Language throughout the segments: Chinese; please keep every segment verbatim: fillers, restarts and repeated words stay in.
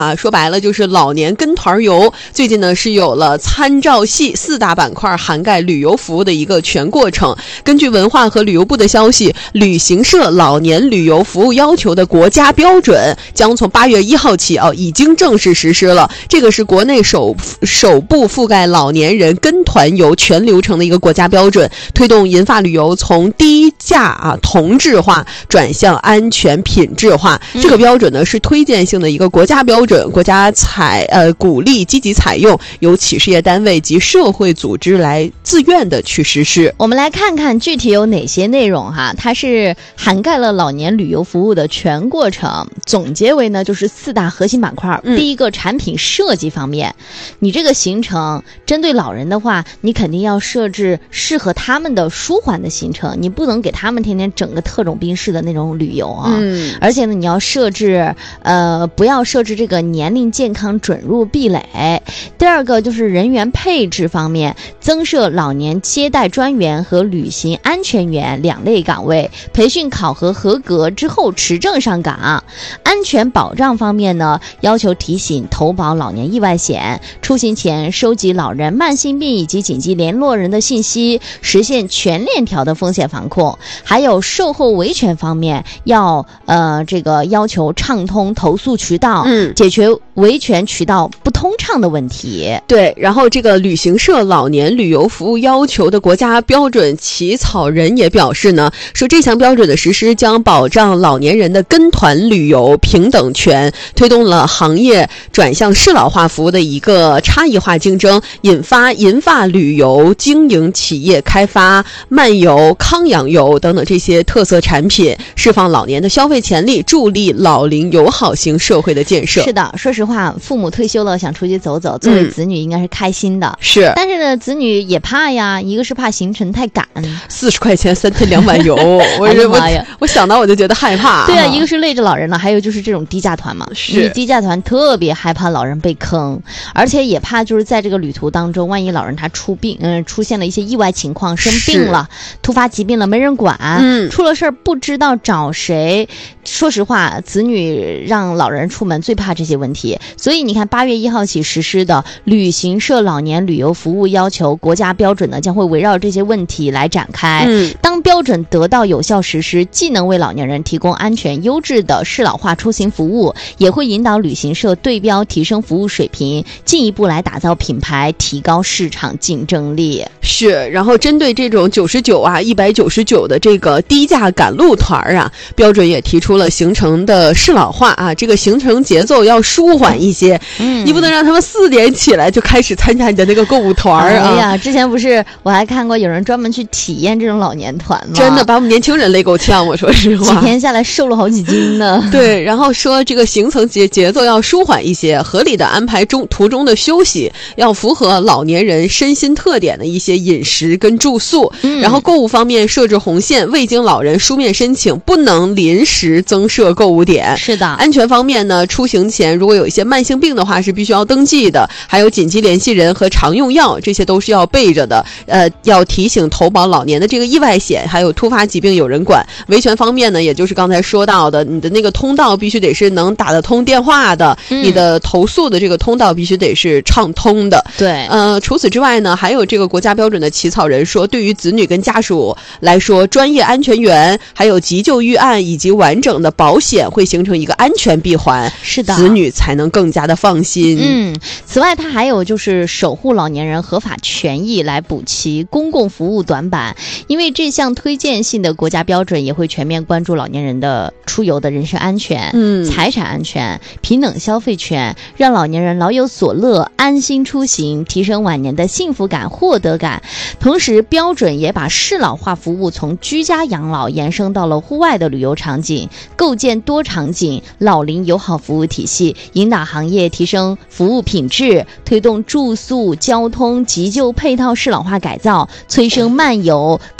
啊，说白了就是老年跟团游。最近呢是有了参照系四大板块，涵盖旅游服务的一个全过程。根据文化和旅游部的消息，旅行社老年旅游服务要求的国家标准将从八月一号起啊，已经正式实施了。这个是国内首首部覆盖老年人跟团游全流程的一个国家标准，推动银发旅游从低价啊同质化转向安全品质化。这个标准呢是推荐性的一个国家标准。国家采呃鼓励积极采用，由企事业单位及社会组织来自愿的去实施。 我们来看看具体有哪些内容哈，它是涵盖了老年旅游服务的全过程，总结为呢就是四大核心板块。嗯、第一个，产品设计方面，你这个行程针对老人的话，你肯定要设置适合他们的舒缓的行程，你不能给他们天天整个特种兵式的那种旅游啊。嗯，而且呢，你要设置呃不要设置这个年龄健康准入壁垒。第二个就是人员配置方面，增设老年接待专员和旅行安全员两类岗位，培训考核合格之后持证上岗。安全保障方面呢，要求提醒投保老年意外险，出行前收集老人慢性病以及紧急联络人的信息，实现全链条的风险防控。还有售后维权方面，要呃这个要求畅通投诉渠道，嗯，解决维权渠道不通畅的问题。 对，然后这个旅行社老年旅游服务要求的国家标准起草人也表示呢，说这项标准的实施将保障老年人的跟团旅游平等权，推动了行业转向适老化服务的一个差异化竞争，引发银发旅游经营企业开发漫游、康养游等等这些特色产品，释放老年的消费潜力，助力老龄友好型社会的建设。 是的，说实话，父母退休了想出去走走，作为子女应该是开心的。嗯、 是， 但是呢，子女也怕呀，一个是怕行程太赶， 四十块钱三天两晚游，我哎我我想到我就觉得害怕。 对啊，一个是累着老人了，还有就是这种低价团嘛， 是低价团特别害怕老人被坑，而且也怕就是在这个旅途当中，万一老人他出病，嗯、呃，出现了一些意外情况，生病了，突发疾病了，没人管，嗯，出了事儿不知道找谁。说实话，子女让老人出门最怕这些问题，所以你看，八月一号起实施的旅行社老年旅游服务要求国家标准呢，将会围绕这些问题来展开。嗯，当标准得到有效实施，既能为老年人提供安全优质的适老化出行服务，也会引导旅行社对标提升服务水平，进一步来打造品牌，提高市场竞争力。 是，然后针对这种九十九啊、一百九十九的这个低价赶路团啊，标准也提出了行程的适老化啊，这个行程节奏要舒缓一些，嗯，你不能让他们四点起来就开始参加你的那个购物团啊。 哎呀，之前不是我还看过有人专门去体验这种老年团吗？ 真的把我们年轻人累够呛，我说实话， 几天下来瘦了好几斤呢。 对，然后说这个行程节节奏要舒缓一些，合理的安排中途中的休息，要符合老年人身心特点的一些饮食跟住宿。嗯、然后购物方面设置红线，未经老人书面申请不能临时增设购物点。 是的。 安全方面呢，出行前如果有一些慢性病的话是必须要登记的，还有紧急联系人和常用药，这些都是要备着的。呃，要提醒投保老年的这个意外险，还有突发疾病有人管。维权方面呢，也就是刚才说到的，你的那个通道必须得是能打得通电话的，嗯、你的投诉的这个通道必须得是畅通的。 对， 呃，除此之外呢，还有这个国家标准的起草人说，对于子女跟家属来说，专业安全员还有急救预案以及完整的保险会形成一个安全闭环， 是的， 子女才能更加的放心。 嗯，此外，它还有就是守护老年人合法权益，来补齐公共服务短板。因为这项推荐性的国家标准也会全面关注老年人的出游的人身安全、嗯、财产安全、平等消费权，让老年人老有所乐，安心出行，提升晚年的幸福感、获得感。同时，标准也把适老化服务从居家养老延伸到了户外的旅游场景，构建多场景老龄友好服务体系，引导行业提升服务品质，推动住宿、交通、急救配套适老化改造，催生漫游、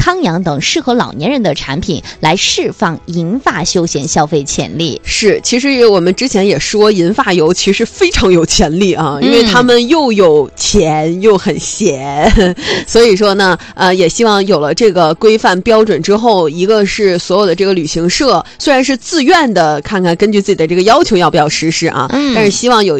康养等适合老年人的产品，来释放银发休闲消费潜力。 是，其实我们之前也说银发油其实非常有潜力啊，因为他们又有钱又很闲，嗯、所以说呢，呃，也希望有了这个规范标准之后，一个是所有的这个旅行社虽然是自愿的，看看根据自己的这个要求要不要实施啊，嗯、但是希望有